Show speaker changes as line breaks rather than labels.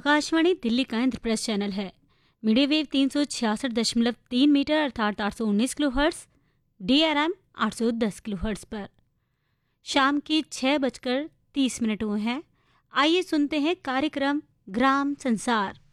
आकाशवाणी दिल्ली का इंद्रप्रस्थ चैनल है। Medium wave 366.3 metre अर्थात 819 किलोहर्ट्ज़, DRM 810 किलोहर्ट्ज़ पर शाम की 6:30 हुए हैं। आइए सुनते हैं कार्यक्रम ग्राम संसार।